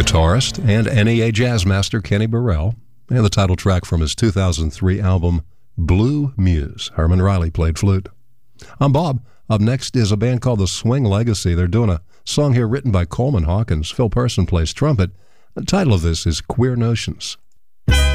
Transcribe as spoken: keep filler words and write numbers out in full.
guitarist and N E A jazz master Kenny Burrell, and the title track from his two thousand three album, Blue Muse. Herman Riley played flute. I'm Bob. Up next is a band called The Swing Legacy. They're doing a song here written by Coleman Hawkins. Phil Person plays trumpet. The title of this is Queer Notions.